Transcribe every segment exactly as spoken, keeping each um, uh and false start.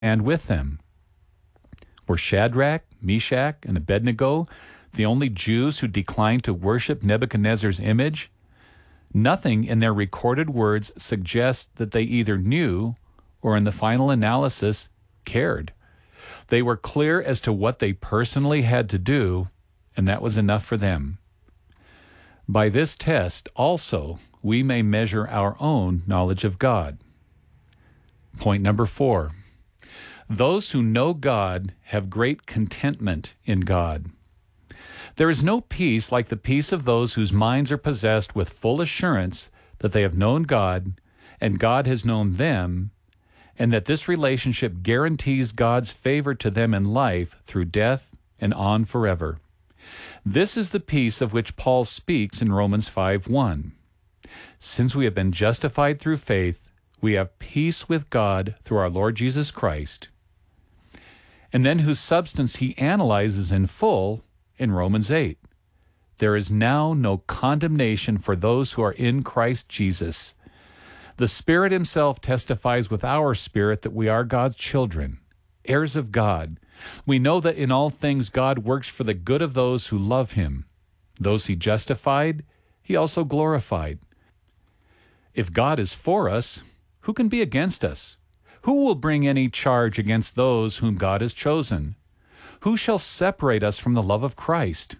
and with them. Were Shadrach, Meshach, and Abednego the only Jews who declined to worship Nebuchadnezzar's image? Nothing in their recorded words suggests that they either knew or, in the final analysis, cared. They were clear as to what they personally had to do, and that was enough for them. By this test, also, we may measure our own knowledge of God. Point number four. Those who know God have great contentment in God. There is no peace like the peace of those whose minds are possessed with full assurance that they have known God and God has known them, and that this relationship guarantees God's favor to them in life through death and on forever. This is the peace of which Paul speaks in Romans five one. Since we have been justified through faith, we have peace with God through our Lord Jesus Christ, and then whose substance he analyzes in full in Romans eight. There is now no condemnation for those who are in Christ Jesus. The Spirit himself testifies with our spirit that we are God's children, heirs of God. We know that in all things God works for the good of those who love him. Those he justified, he also glorified. If God is for us, who can be against us? Who will bring any charge against those whom God has chosen? Who shall separate us from the love of Christ?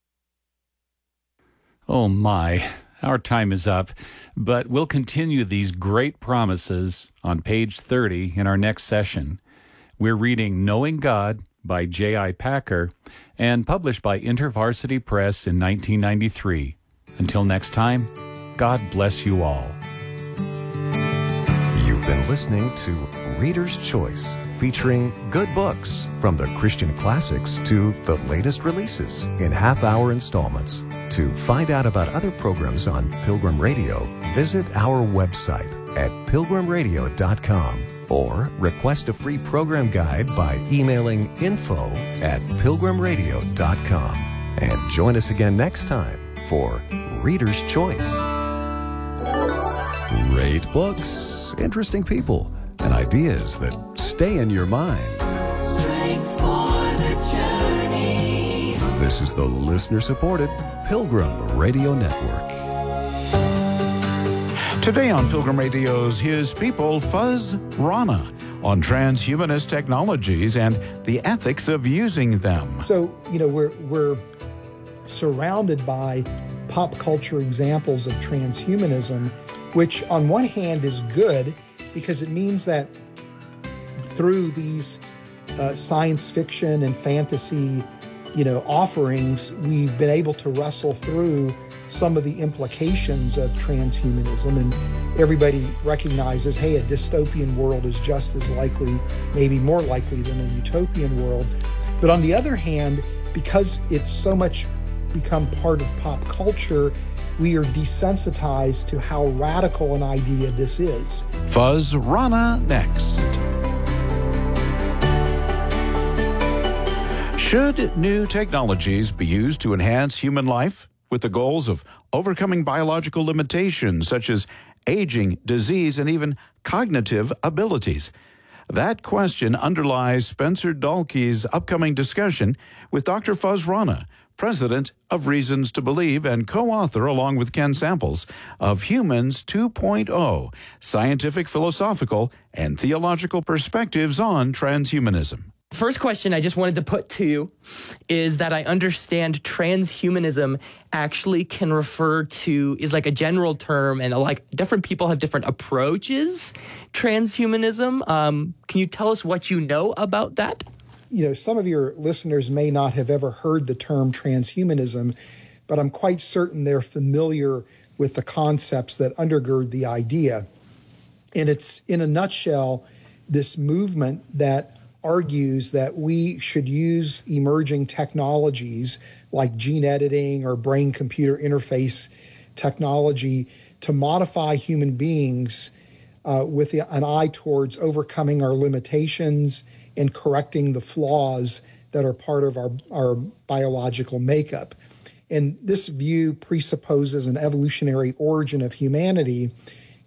Oh my, our time is up, but we'll continue these great promises on page thirty in our next session. We're reading Knowing God by J I Packer and published by InterVarsity Press in nineteen ninety-three. Until next time, God bless you all. You've been listening to Reader's Choice, featuring good books from the Christian classics to the latest releases in half-hour installments. To find out about other programs on Pilgrim Radio, visit our website at pilgrim radio dot com or request a free program guide by emailing info at pilgrim radio dot com. And join us again next time for Reader's Choice. Great books, interesting people, and ideas that stay in your mind. Strength for the journey. This is the listener-supported Pilgrim Radio Network. Today on Pilgrim Radio's His People, Fuz Rana on transhumanist technologies and the ethics of using them. So, you know, we're we're surrounded by pop culture examples of transhumanism, which on one hand is good because it means that through these uh, science fiction and fantasy, you know, offerings, we've been able to wrestle through some of the implications of transhumanism, and everybody recognizes, hey, a dystopian world is just as likely, maybe more likely than a utopian world. But on the other hand, because it's so much become part of pop culture, we are desensitized to how radical an idea this is. Fuz Rana next. Should new technologies be used to enhance human life with the goals of overcoming biological limitations such as aging, disease, and even cognitive abilities? That question underlies Spencer Dahlke's upcoming discussion with Doctor Fuz Rana, president of Reasons to Believe and co-author, along with Ken Samples, of Humans two point oh, Scientific, Philosophical, and Theological Perspectives on Transhumanism. First question I just wanted to put to you is that I understand transhumanism actually can refer to, is like a general term, and like different people have different approaches. Transhumanism, um, can you tell us what you know about that? You know, some of your listeners may not have ever heard the term transhumanism, but I'm quite certain they're familiar with the concepts that undergird the idea. And it's, in a nutshell, this movement that argues that we should use emerging technologies like gene editing or brain-computer interface technology to modify human beings uh, with an eye towards overcoming our limitations and correcting the flaws that are part of our, our biological makeup. And this view presupposes an evolutionary origin of humanity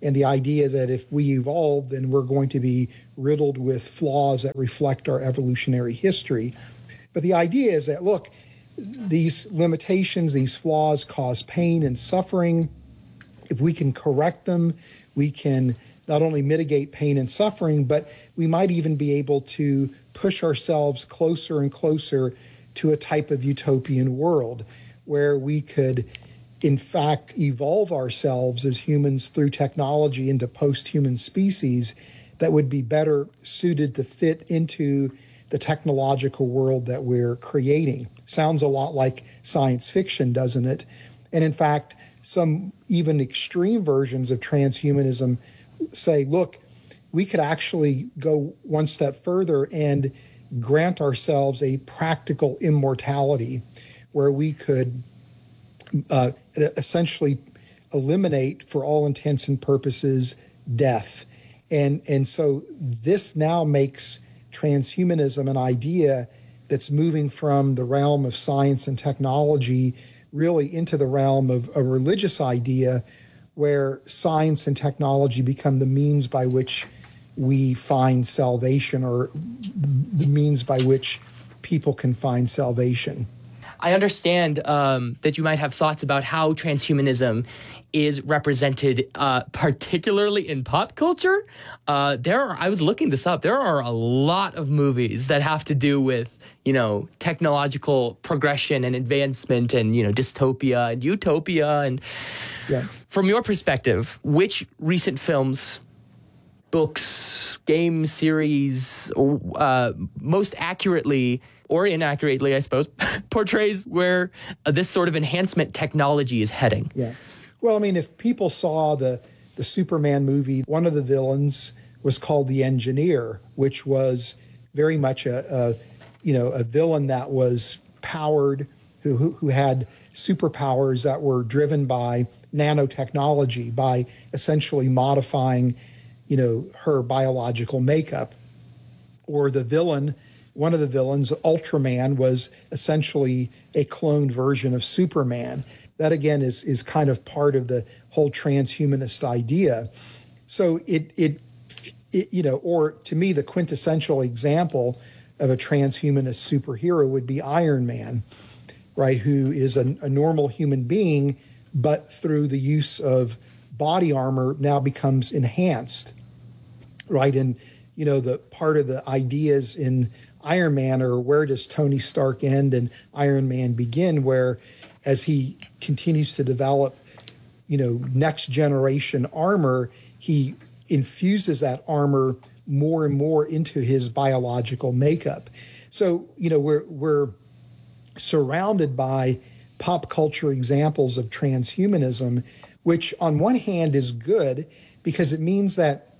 And the idea is that if we evolve, then we're going to be riddled with flaws that reflect our evolutionary history. But the idea is that, look, these limitations, these flaws cause pain and suffering. If we can correct them, we can not only mitigate pain and suffering, but we might even be able to push ourselves closer and closer to a type of utopian world where we could, in fact, evolve ourselves as humans through technology into post-human species that would be better suited to fit into the technological world that we're creating. Sounds a lot like science fiction, doesn't it? And in fact, some even extreme versions of transhumanism say, look, we could actually go one step further and grant ourselves a practical immortality where we could uh, essentially eliminate, for all intents and purposes, death. And, and so this now makes transhumanism an idea that's moving from the realm of science and technology really into the realm of a religious idea where science and technology become the means by which we find salvation, or the means by which people can find salvation. I understand um, that you might have thoughts about how transhumanism is represented, uh, particularly in pop culture. Uh, there are, I was looking this up, there are a lot of movies that have to do with, you know, technological progression and advancement and, you know, dystopia and utopia. And Yeah. from your perspective, which recent films, books, game series, uh, most accurately or inaccurately, I suppose, portrays where uh, this sort of enhancement technology is heading? Yeah. Well, I mean, if people saw the, the Superman movie, one of the villains was called the Engineer, which was very much a, a you know, a villain that was powered, who, who, who had superpowers that were driven by nanotechnology, by essentially modifying, you know, her biological makeup. Or the villain, one of the villains, Ultraman, was essentially a cloned version of Superman. That, again, is is kind of part of the whole transhumanist idea. So it, it, it you know, or to me, the quintessential example of a transhumanist superhero would be Iron Man, right, who is a, a normal human being, but through the use of body armor now becomes enhanced, right? And, you know, the part of the ideas in Iron Man are, where does Tony Stark end and Iron Man begin, where as he continues to develop, you know, next generation armor, he infuses that armor more and more into his biological makeup. So, you know, we're we're surrounded by pop culture examples of transhumanism, which on one hand is good because it means that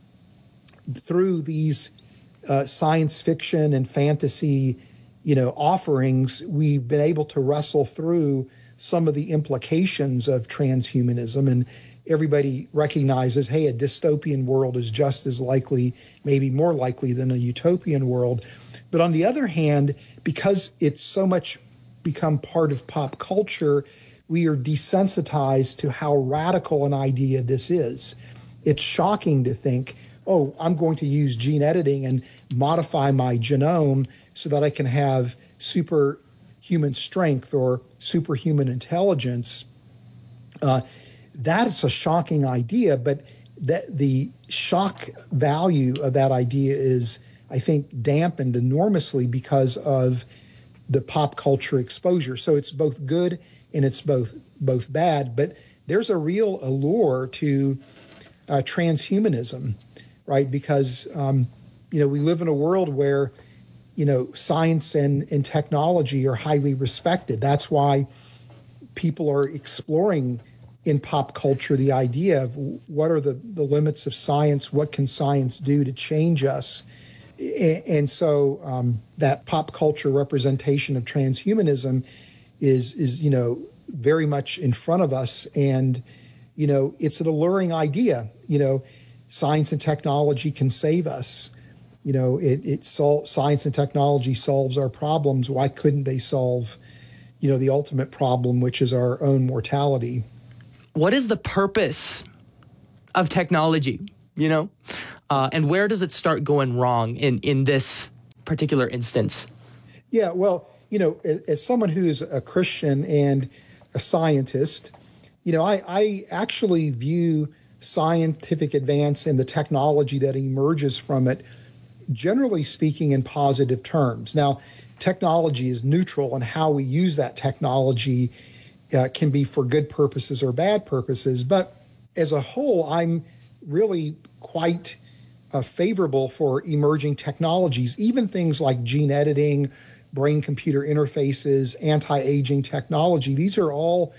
through these uh, science fiction and fantasy, you know, offerings, we've been able to wrestle through some of the implications of transhumanism, and everybody recognizes, hey, a dystopian world is just as likely, maybe more likely than a utopian world. But on the other hand, because it's so much become part of pop culture, we are desensitized to how radical an idea this is. It's shocking to think, oh, I'm going to use gene editing and modify my genome so that I can have superhuman strength or superhuman intelligence. Uh, that is a shocking idea, but that the shock value of that idea is, I think, dampened enormously because of the pop culture exposure. So it's both good and it's both both bad, but there's a real allure to uh, transhumanism, right? Because, um, you know, we live in a world where, you know, science and, and technology are highly respected. That's why people are exploring in pop culture the idea of what are the, the limits of science, what can science do to change us. And so um, that pop culture representation of transhumanism is, is, you know, very much in front of us. And, you know, it's an alluring idea. You know, science and technology can save us. You know, it, it sol- science and technology solves our problems. Why couldn't they solve, you know, the ultimate problem, which is our own mortality? What is the purpose of technology, you know? Uh, and where does it start going wrong in, in this particular instance? Yeah, well, you know, as, as someone who's a Christian and a scientist, you know, I, I actually view scientific advance and the technology that emerges from it, generally speaking, in positive terms. Now, technology is neutral, and how we use that technology uh, can be for good purposes or bad purposes. But as a whole, I'm really quite uh, favorable for emerging technologies, even things like gene editing, brain-computer interfaces, anti-aging technology. These are all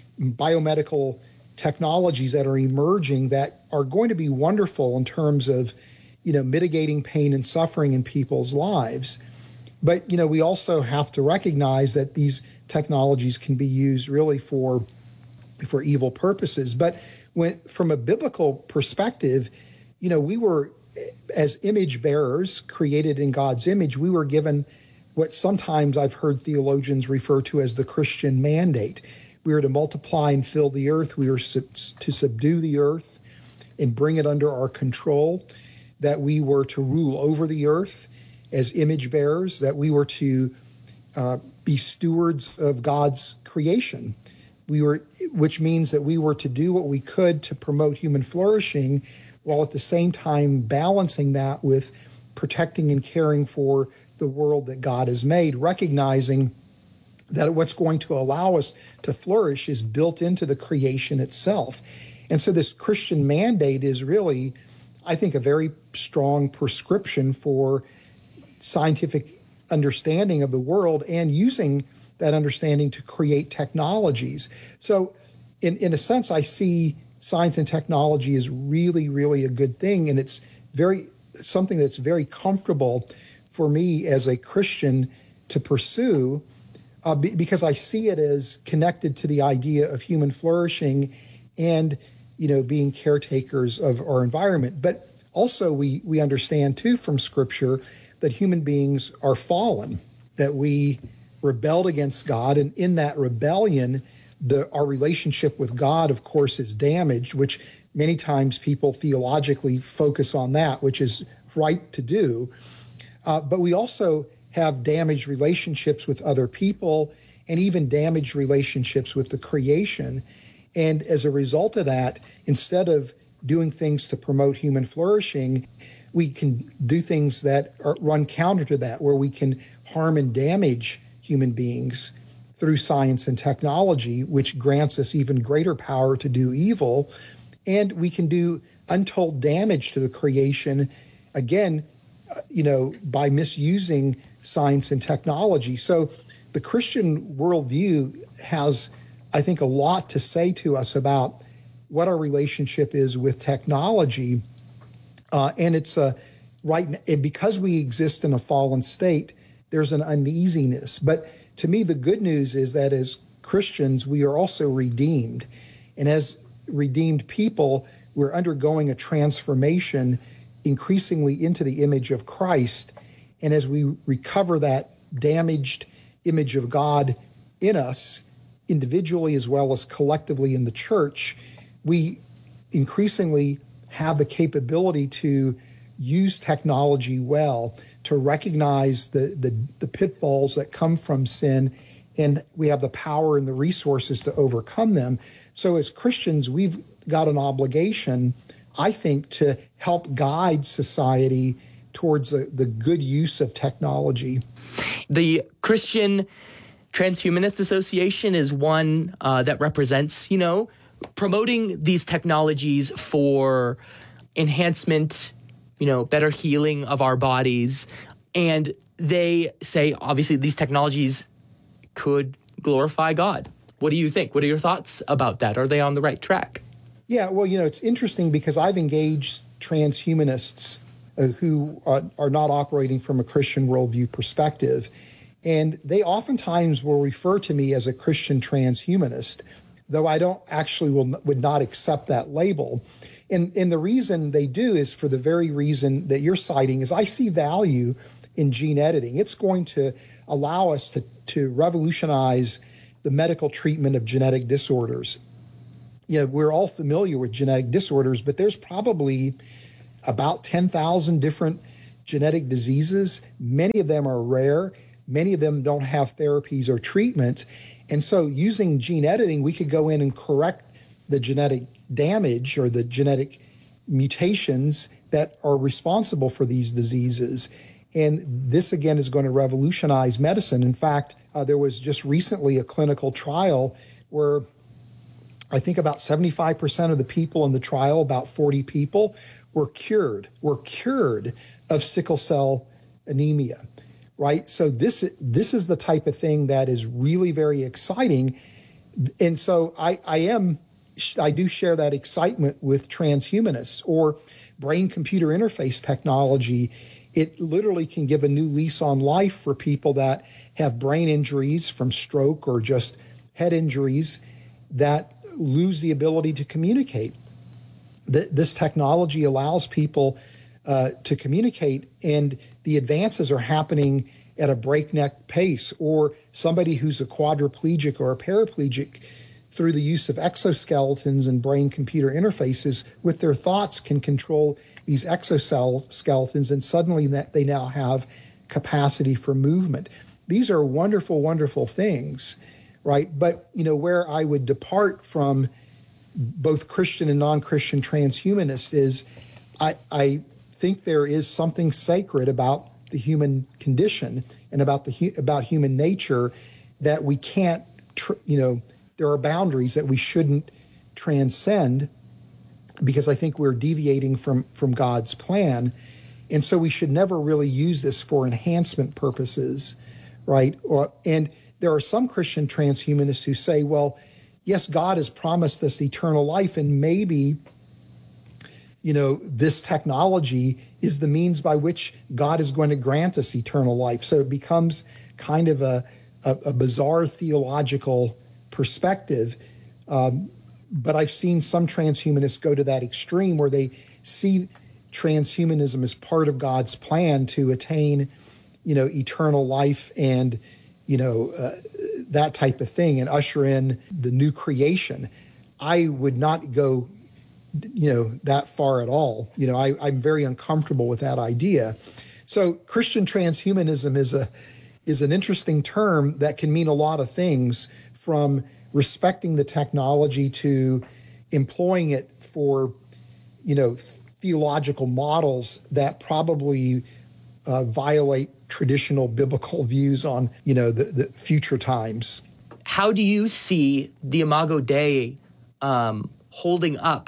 biomedical technologies that are emerging that are going to be wonderful in terms of, you know, mitigating pain and suffering in people's lives. But, you know, we also have to recognize that these technologies can be used really for, for evil purposes. But when, from a biblical perspective, you know, we were, as image bearers created in God's image, we were given what sometimes I've heard theologians refer to as the Christian mandate. We were to multiply and fill the earth. We were sub- to subdue the earth and bring it under our control, that we were to rule over the earth as image bearers, that we were to uh, be stewards of God's creation. We were, which means that we were to do what we could to promote human flourishing, while at the same time balancing that with protecting and caring for the world that God has made, recognizing that what's going to allow us to flourish is built into the creation itself. And so this Christian mandate is really, I think, a very strong prescription for scientific understanding of the world and using that understanding to create technologies. So in, in a sense, I see science and technology as really, really a good thing. And it's very something that's very comfortable for me as a Christian to pursue, uh, be, because I see it as connected to the idea of human flourishing and, you know, being caretakers of our environment. But also we, we understand too from Scripture that human beings are fallen, that we rebelled against God, and in that rebellion, the, our relationship with God, of course, is damaged, which many times people theologically focus on that, which is right to do. Uh, but we also have damaged relationships with other people and even damaged relationships with the creation. And as a result of that, instead of doing things to promote human flourishing, we can do things that are, run counter to that, where we can harm and damage human beings through science and technology, which grants us even greater power to do evil. And we can do untold damage to the creation, again, uh, you know, by misusing science and technology. So the Christian worldview has, I think, a lot to say to us about what our relationship is with technology. Uh, and it's a right, and because we exist in a fallen state, there's an uneasiness. But to me, the good news is that as Christians, we are also redeemed. And as redeemed people, we're undergoing a transformation increasingly into the image of Christ. And as we recover that damaged image of God in us, individually as well as collectively in the church, we increasingly have the capability to use technology well, to recognize the, the, the pitfalls that come from sin, and we have the power and the resources to overcome them. So as Christians, we've got an obligation, I think, to help guide society towards the, the good use of technology. The Christian Transhumanist Association is one uh, that represents, you know, promoting these technologies for enhancement, you know, better healing of our bodies. And they say, obviously, these technologies could glorify God. What do you think? What are your thoughts about that? Are they on the right track? Yeah, well, you know, it's interesting because I've engaged transhumanists uh, who are, are not operating from a Christian worldview perspective. And they oftentimes will refer to me as a Christian transhumanist, though I don't actually will, would not accept that label. And, and the reason they do is for the very reason that you're citing, is I see value in gene editing. It's going to allow us to, to revolutionize the medical treatment of genetic disorders. you know, we're all familiar with genetic disorders, but there's probably about ten thousand different genetic diseases. Many of them are rare. Many of them don't have therapies or treatments. And so using gene editing, we could go in and correct the genetic damage or the genetic mutations that are responsible for these diseases. And this, again, is going to revolutionize medicine. In fact, uh, there was just recently a clinical trial where I think about seventy-five percent of the people in the trial, about forty people, were cured, were cured of sickle cell anemia, right? So this, this is the type of thing that is really very exciting. And so I, I am, I do share that excitement with transhumanists or brain-computer interface technology. It literally can give a new lease on life for people that have brain injuries from stroke or just head injuries that lose the ability to communicate. Th- this technology allows people uh, to communicate, and the advances are happening at a breakneck pace. Or somebody who's a quadriplegic or a paraplegic, through the use of exoskeletons and brain-computer interfaces with their thoughts, can control these exoskeletons, and suddenly that they now have capacity for movement. These are wonderful, wonderful things, right? But, you know, where I would depart from both Christian and non-Christian transhumanists is I, I think there is something sacred about the human condition and about the about human nature that we can't, tr- you know, there are boundaries that we shouldn't transcend, because I think we're deviating from, from God's plan. And so we should never really use this for enhancement purposes, right? Or, and there are some Christian transhumanists who say, well, yes, God has promised us eternal life, and maybe, you know, this technology is the means by which God is going to grant us eternal life. So it becomes kind of a, a, a bizarre theological perspective. Um, but I've seen some transhumanists go to that extreme where they see transhumanism as part of God's plan to attain, you know, eternal life and, you know, uh, that type of thing, and usher in the new creation. I would not go, you know, that far at all. You know, I, I'm very uncomfortable with that idea. So Christian transhumanism is a is an interesting term that can mean a lot of things, from respecting the technology to employing it for, you know, theological models that probably uh, violate traditional biblical views on, you know, the, the future times. How do you see the Imago Dei um, holding up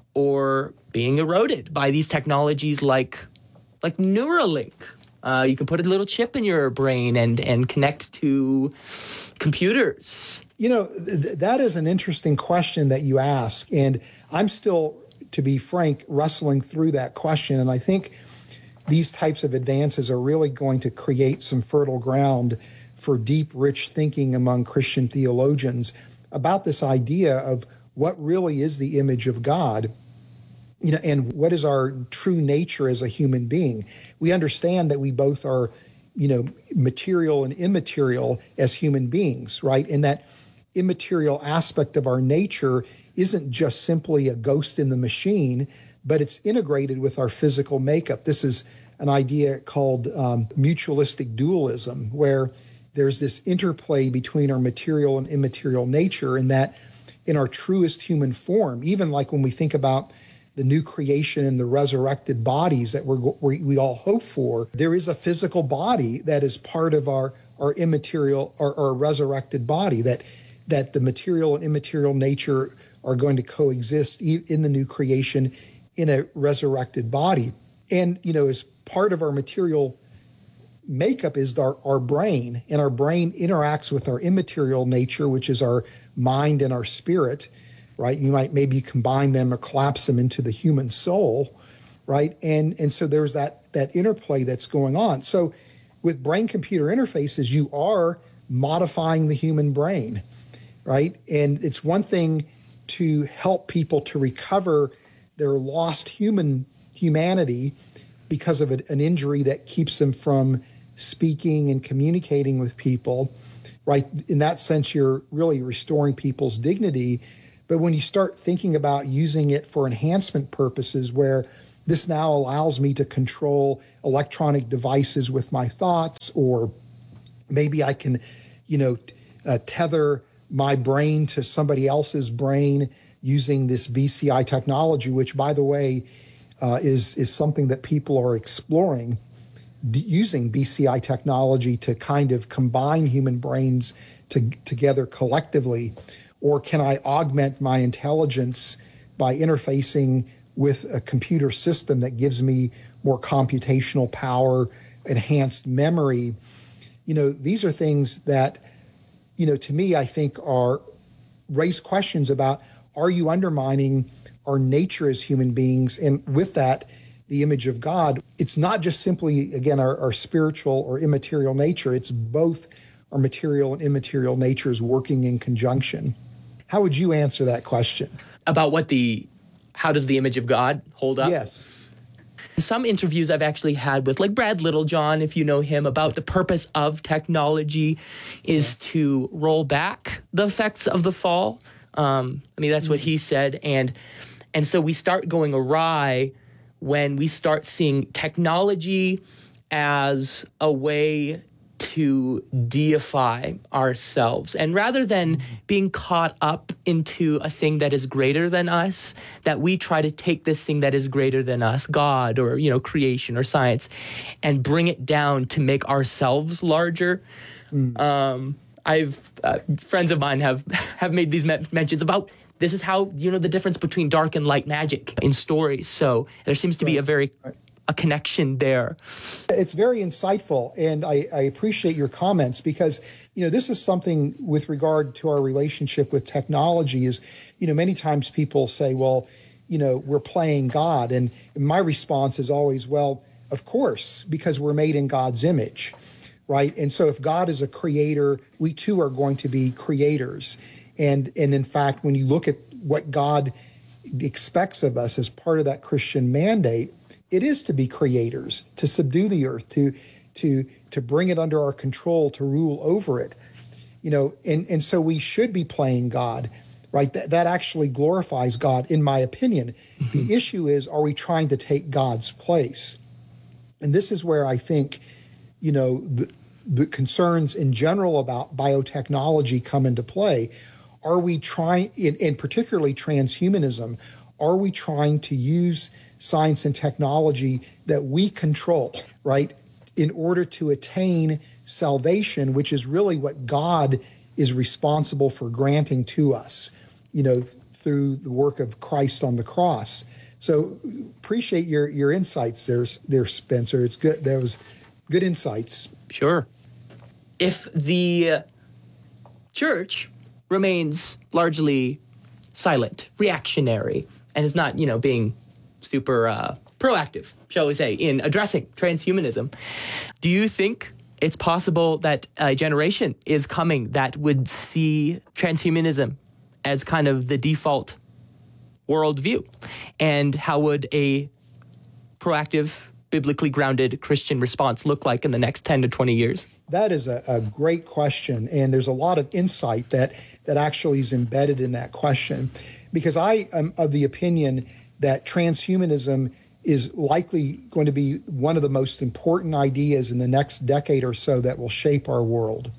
or being eroded by these technologies like like Neuralink? Uh, you can put a little chip in your brain and and connect to computers. You know, th- that is an interesting question that you ask, and I'm still, to be frank, wrestling through that question. And I think these types of advances are really going to create some fertile ground for deep, rich thinking among Christian theologians about this idea of what really is the image of God, you know, and what is our true nature as a human being. We understand that we both are, you know, material and immaterial as human beings, right? And that immaterial aspect of our nature isn't just simply a ghost in the machine, but it's integrated with our physical makeup. This is an idea called um, mutualistic dualism, where there's this interplay between our material and immaterial nature, and that in our truest human form, even like when we think about the new creation and the resurrected bodies that we're, we we all hope for, there is a physical body that is part of our, our immaterial or our resurrected body, that that the material and immaterial nature are going to coexist in the new creation in a resurrected body. And, you know, as part of our material makeup is our, our brain, and our brain interacts with our immaterial nature, which is our mind and our spirit, right? You might maybe combine them or collapse them into the human soul, right? And and so there's that that interplay that's going on. So with brain-computer interfaces, you are modifying the human brain, right? And it's one thing to help people to recover their lost human humanity because of an injury that keeps them from speaking and communicating with people, right? In that sense, you're really restoring people's dignity. But when you start thinking about using it for enhancement purposes, where this now allows me to control electronic devices with my thoughts, or maybe I can, you know, uh, tether my brain to somebody else's brain using this B C I technology, which, by the way, uh, is is something that people are exploring, d- using B C I technology to kind of combine human brains to, together collectively. Or can I augment my intelligence by interfacing with a computer system that gives me more computational power, enhanced memory? You know, these are things that, you know, to me, I think are raise questions about, are you undermining our nature as human beings? And with that, the image of God. It's not just simply, again, our, our spiritual or immaterial nature. It's both our material and immaterial natures working in conjunction. How would you answer that question? About what the, how does the image of God hold up? Yes. Some interviews I've actually had with, like, Brad Littlejohn, if you know him, about the purpose of technology is to roll back the effects of the fall. Um, I mean, that's what he said. And, and so we start going awry when we start seeing technology as a way to deify ourselves. And rather than being caught up into a thing that is greater than us, that we try to take this thing that is greater than us, God or, you know, creation or science, and bring it down to make ourselves larger. Mm. Um, I've, uh, friends of mine have, have made these me- mentions about this is how, you know, the difference between dark and light magic in stories. So there seems to be a very... a connection there. It's very insightful, and I, I appreciate your comments, because, you know, this is something with regard to our relationship with technology is, you know, many times people say, well, you know, we're playing God. And my response is always, well, of course, because we're made in God's image, right? And so if God is a creator, we too are going to be creators. And, and in fact, when you look at what God expects of us as part of that Christian mandate, it is to be creators, to subdue the earth, to to to bring it under our control, to rule over it. You know, and, and so we should be playing God, right? That that actually glorifies God, in my opinion. Mm-hmm. The issue is, are we trying to take God's place? And this is where I think, you know, the, the concerns in general about biotechnology come into play. Are we trying, and particularly transhumanism, are we trying to use science and technology that we control, right, in order to attain salvation, which is really what God is responsible for granting to us, you know, through the work of Christ on the cross? So appreciate your your insights there, there, Spencer. It's good. There was good insights. Sure. If the church remains largely silent, reactionary, and is not, you know, being super uh, proactive, shall we say, in addressing transhumanism, do you think it's possible that a generation is coming that would see transhumanism as kind of the default worldview? And how would a proactive, biblically grounded Christian response look like in the next ten to twenty years? That is a, a great question, and there's a lot of insight that, that actually is embedded in that question, because I am of the opinion that transhumanism is likely going to be one of the most important ideas in the next decade or so that will shape our world.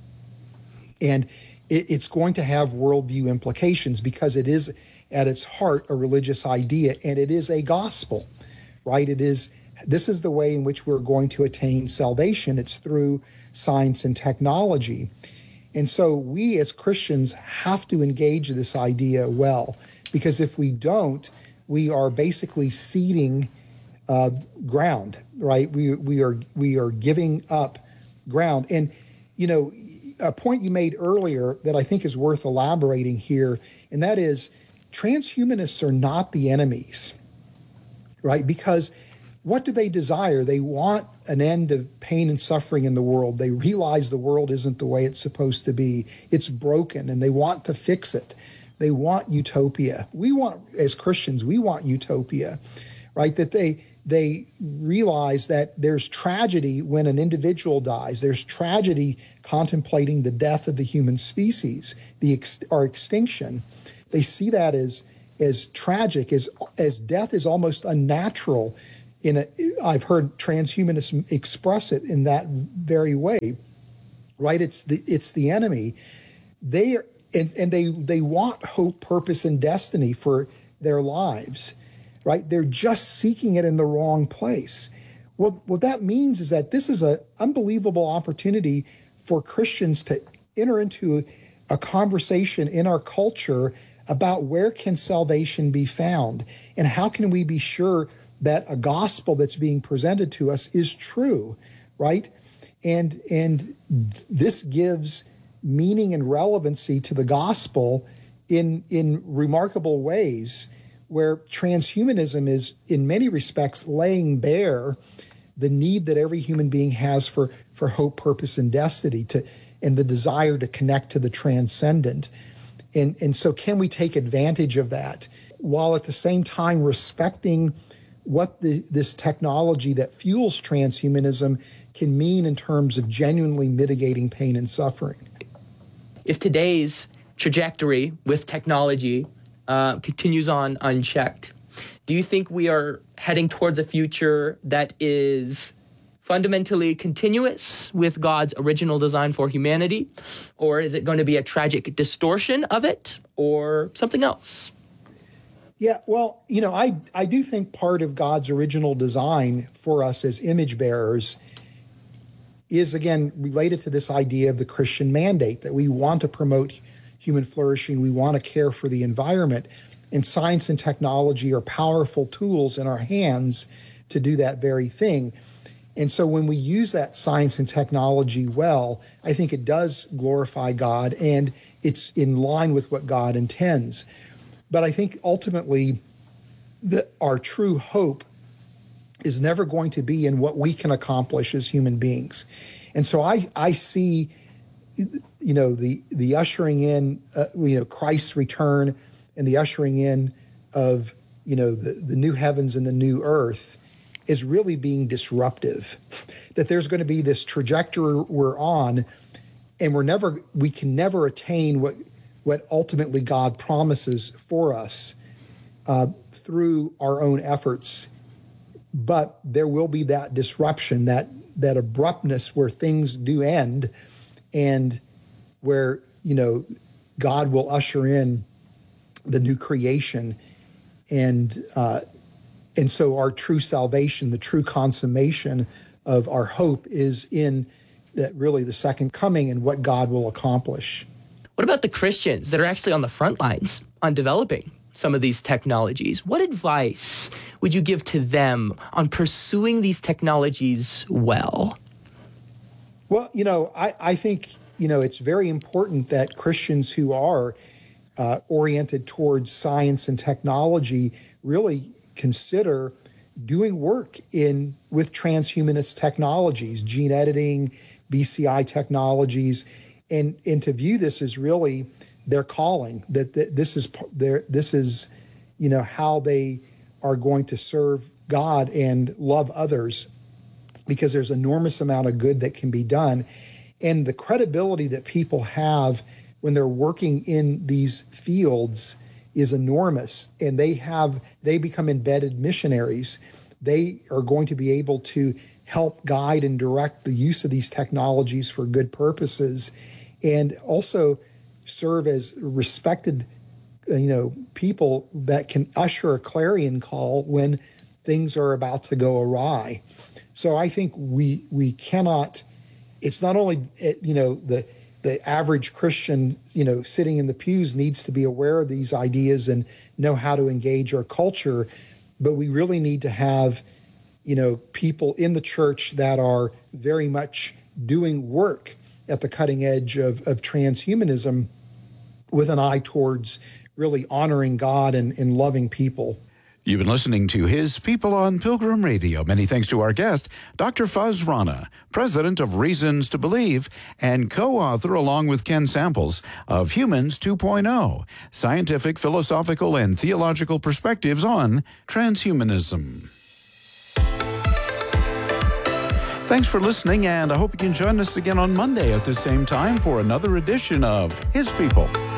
And it, it's going to have worldview implications, because it is at its heart a religious idea, and it is a gospel, right? It is, this is the way in which we're going to attain salvation. It's through science and technology. And so we as Christians have to engage this idea well, because if we don't, we are basically ceding uh, ground, right? We we are we are giving up ground. And, you know, a point you made earlier that I think is worth elaborating here, and that is transhumanists are not the enemies, right? Because what do they desire? They want an end of pain and suffering in the world. They realize the world isn't the way it's supposed to be. It's broken, and they want to fix it. They want utopia. We want, as Christians, we want utopia, right? That they they realize that there's tragedy when an individual dies. There's tragedy contemplating the death of the human species, the ex, our extinction. they see that as as tragic, as as death is almost unnatural. In a, I've heard transhumanists express it in that very way, right? It's the it's the enemy. They are, and, and they they want hope, purpose, and destiny for their lives, right? They're just seeking it in the wrong place. Well, what that means is that this is an unbelievable opportunity for Christians to enter into a conversation in our culture about where can salvation be found and how can we be sure that a gospel that's being presented to us is true, right? And and this gives meaning and relevancy to the gospel in in remarkable ways, where transhumanism is in many respects laying bare the need that every human being has for, for hope, purpose, and destiny, to, and the desire to connect to the transcendent. And, and so can we take advantage of that while at the same time respecting what the, this technology that fuels transhumanism can mean in terms of genuinely mitigating pain and suffering? If today's trajectory with technology uh, continues on unchecked, do you think we are heading towards a future that is fundamentally continuous with God's original design for humanity? Or is it going to be a tragic distortion of it, or something else? Yeah, well, you know, I, I do think part of God's original design for us as image bearers is, again, related to this idea of the Christian mandate, that we want to promote human flourishing, we want to care for the environment. And science and technology are powerful tools in our hands to do that very thing. And so when we use that science and technology well, I think it does glorify God, and it's in line with what God intends. But I think ultimately that our true hope is never going to be in what we can accomplish as human beings. And so I, I see, you know, the, the ushering in, uh, you know, Christ's return, and the ushering in of, you know, the, the new heavens and the new earth is really being disruptive. That there's going to be this trajectory we're on, and we're never, we can never attain what what ultimately God promises for us uh, through our own efforts. But there will be that disruption, that that abruptness where things do end, and where, you know, God will usher in the new creation, and uh, and so our true salvation, the true consummation of our hope, is in that really the second coming and what God will accomplish. What about the Christians that are actually on the front lines on developing some of these technologies? What advice would you give to them on pursuing these technologies well? Well, you know, I, I think, you know, it's very important that Christians who are uh, oriented towards science and technology really consider doing work in with transhumanist technologies, gene editing, B C I technologies, and and to view this as really their calling, that, that this is their this is, you know, how they are going to serve God and love others, because there's enormous amount of good that can be done. And the credibility that people have when they're working in these fields is enormous, and they have they become embedded missionaries. They are going to be able to help guide and direct the use of these technologies for good purposes, and also serve as respected, you know, people that can usher a clarion call when things are about to go awry. So I think we we cannot. It's not only, you know, the the average Christian, you know, sitting in the pews needs to be aware of these ideas and know how to engage our culture, but we really need to have, you know, people in the church that are very much doing work at the cutting edge of, of transhumanism with an eye towards really honoring God and, and loving people. You've been listening to His People on Pilgrim Radio. Many thanks to our guest, Doctor Fuz Rana, president of Reasons to Believe and co-author, along with Ken Samples, of Humans two point oh, Scientific, Philosophical, and Theological Perspectives on Transhumanism. Thanks for listening, and I hope you can join us again on Monday at the same time for another edition of His People.